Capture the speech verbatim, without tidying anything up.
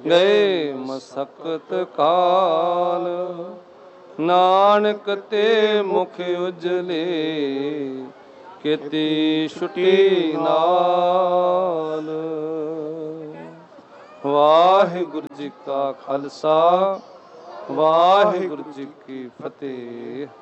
ਗਏ ਮਸਕਤ ਕਾਲ। ਨਾਨਕ ਤੇ ਮੁਖ ਉਜਲੇ ਕੀਤੀ ਛੁਟੀ ਨਾਲ। ਵਾਹਿਗੁਰੂ ਜੀ ਕਾ ਖਾਲਸਾ, ਵਾਹਿਗੁਰੂ ਜੀ ਕੀ ਫਤਿਹ।